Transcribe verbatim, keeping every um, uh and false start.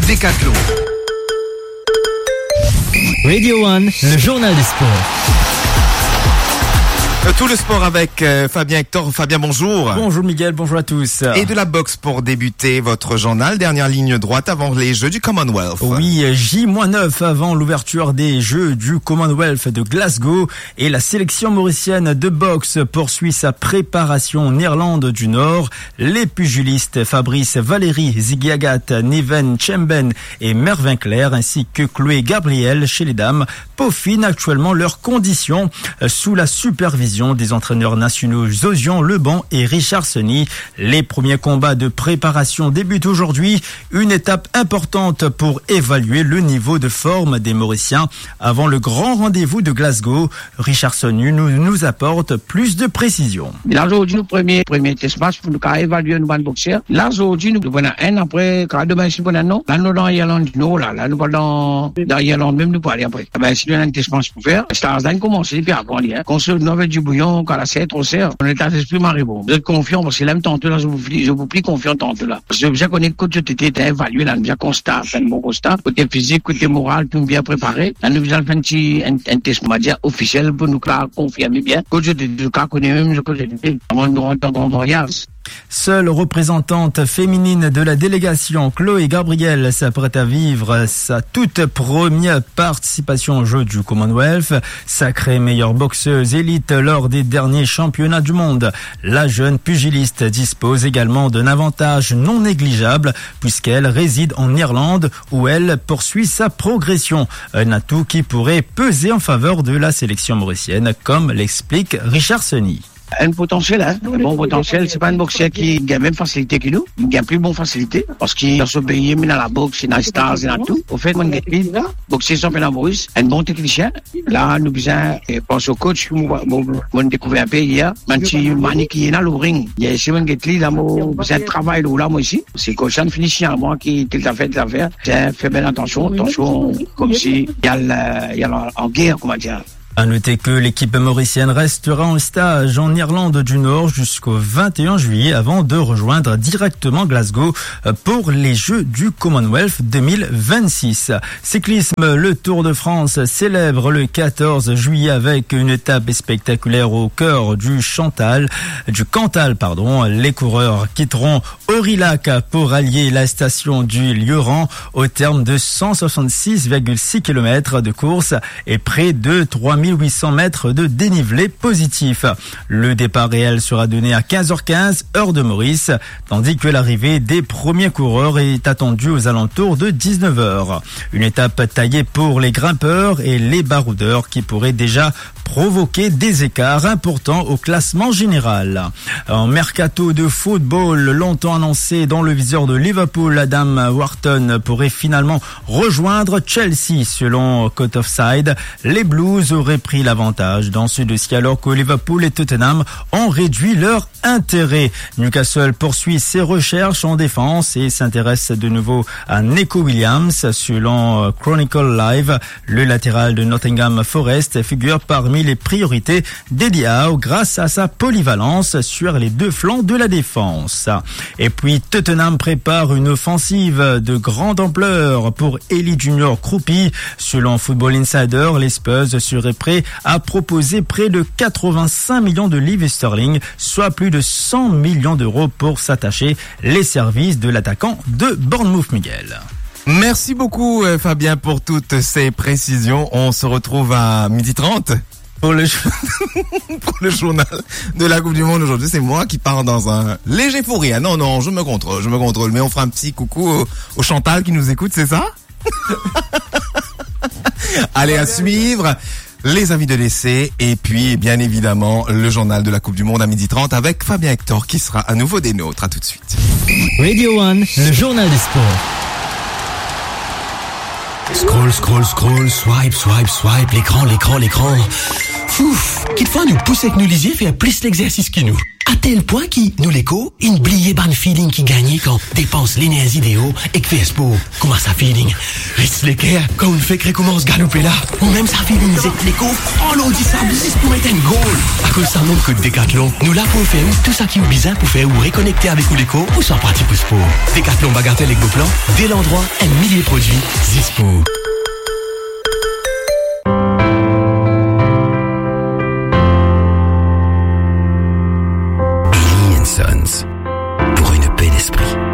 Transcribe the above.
Decathlon. Radio One, le journal des sports. Tout le sport avec euh, Fabien Hector. Fabien, bonjour. Bonjour Miguel, bonjour à tous. Et de la boxe pour débuter votre journal. Dernière ligne droite avant les Jeux du Commonwealth. Oui, J neuf avant l'ouverture des Jeux du Commonwealth de Glasgow. Et la sélection mauricienne de boxe poursuit sa préparation en Irlande du Nord. Les pugilistes Fabrice Valéry, Ziggy Agat, Niven Chemben et Mervyn Claire ainsi que Chloé Gabriel chez les dames peaufinent actuellement leurs conditions sous la supervision des entraîneurs nationaux Zosian Leban et Richard Sonny. Les premiers combats de préparation débutent aujourd'hui. Une étape importante pour évaluer le niveau de forme des Mauriciens avant le grand rendez-vous de Glasgow. Richard Sonny nous, nous apporte plus de précisions. Là, aujourd'hui, le premier, premier test match pour nous évaluer nos bonnes boxeurs. Là, aujourd'hui, nous avons un après, quand demain, si nous avons là, nous dans l'Irlande du Nord, là, là, nous allons dans l'Irlande même, nous parler après. Ben, si nous avons un test match pour faire, Stars Line commence, et puis après, on dit, hein, qu'on se nouvelle du bouillon, quand la sept, on sert, on est à l'esprit maribond. Vous êtes confiant, parce que là, tant là, je vous plie, je vous plie confiant tant là. Parce que bien qu'on est coach, tu t'es évalué, là, bien constat, fait un bon constat, côté physique, côté moral, tout bien préparé. Là, nous allons faire un petit, un, un test, on va dire, officiel, pour nous confirmer bien. Coach, je te connais même, je connais, avant de rentrer dans le voyage. Seule représentante féminine de la délégation, Chloé Gabriel s'apprête à vivre sa toute première participation aux Jeux du Commonwealth. Sacrée meilleure boxeuse élite lors des derniers championnats du monde. La jeune pugiliste dispose également d'un avantage non négligeable puisqu'elle réside en Irlande où elle poursuit sa progression. Un atout qui pourrait peser en faveur de la sélection mauricienne, comme l'explique Richard Sonny. Un potentiel, hein. Un bon potentiel. C'est pas un boxeur qui a la même facilité que nous. Il a plus bonne facilité. Parce qu'il a ce pays, il a la boxe, il a les stars, il a tout. Au fait, mon gars, boxer championnat Maurice, un bon technicien. Là, nous besoin, pense au coach, bon, on découvert un peu hier. Un petit mani qui est là, le ring. Il y a ici, mon gars, là, mon, besoin de travail, là, moi ici. C'est coach, un finissant, moi, qui, tel affaire, tel affaire. C'est, fait bien attention, attention, comme si, il y a la, il y a en guerre, comment dire. À noter que l'équipe mauricienne restera en stage en Irlande du Nord jusqu'au vingt et un juillet avant de rejoindre directement Glasgow pour les Jeux du Commonwealth deux mille vingt-six. Cyclisme, le Tour de France célèbre le quatorze juillet avec une étape spectaculaire au cœur du Chantal, du Cantal, pardon. Les coureurs quitteront Aurillac pour allier la station du Lieuran au terme de cent soixante-six virgule six kilomètres de course et près de trois mille huit cents mètres de dénivelé positif. Le départ réel sera donné à quinze heures quinze, heure de Maurice, tandis que l'arrivée des premiers coureurs est attendue aux alentours de dix-neuf heures. Une étape taillée pour les grimpeurs et les baroudeurs qui pourraient déjà provoquer des écarts importants au classement général. En mercato de football, longtemps annoncé dans le viseur de Liverpool, Adam Wharton pourrait finalement rejoindre Chelsea. Selon Cut Offside, les Blues auraient pris l'avantage dans ce dossier alors que Liverpool et Tottenham ont réduit leur intérêt. Newcastle poursuit ses recherches en défense et s'intéresse de nouveau à Neco Williams. Selon Chronicle Live, le latéral de Nottingham Forest figure parmi les priorités d'Eddie Howe grâce à sa polyvalence sur les deux flancs de la défense. Et puis Tottenham prépare une offensive de grande ampleur pour Eli Junior Kroupi. Selon Football Insider, les Spurs seraient prêts à proposer près de quatre-vingt-cinq millions de livres sterling, soit plus de cent millions d'euros pour s'attacher les services de l'attaquant de Bournemouth, Miguel. Merci beaucoup Fabien pour toutes ces précisions. On se retrouve à midi trente. Pour le, pour le journal de la Coupe du Monde aujourd'hui, c'est moi qui pars dans un léger fou rire. Non, non, je me contrôle, je me contrôle. Mais on fera un petit coucou au, au Chantal qui nous écoute, c'est ça? Allez, à suivre les avis de l'essai et puis, bien évidemment, le journal de la Coupe du Monde à midi trente avec Fabien Hector qui sera à nouveau des nôtres. À tout de suite. Radio One, le journal des sports. Scroll, scroll, scroll, swipe, swipe, swipe, l'écran, l'écran, l'écran. Fouf, qu'il faut nous pousser avec nous lisier, faire plus l'exercice que nous. À tel point qu'il, nous l'écho, une bliée ban feeling qui gagne quand dépense l'énergie idéaux et que fait sport. Comment ça feeling? Reste l'équerre quand on fait que commence galoper là. Ou même ça feeling c'est l'écho. Oh l'on dit ça, bis pour mettre un goal. À cause ça montre que Décathlon, nous là pour faire tout ça qui est bizarre pour faire ou réconnecter avec ou l'écho ou sans partie pour sport. Décathlon bagatelle et go plan, dès l'endroit, un millier de produits, Zispo. Sons, pour une paix d'esprit.